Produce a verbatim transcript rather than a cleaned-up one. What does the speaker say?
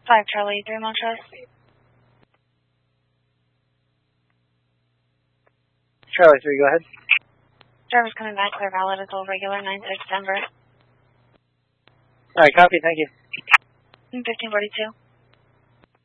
five Charlie, three Montrose. Charlie three, go ahead. Driver's coming back, clear valid as old regular, nine six Denver. Alright, copy, thank you. fifteen forty-two.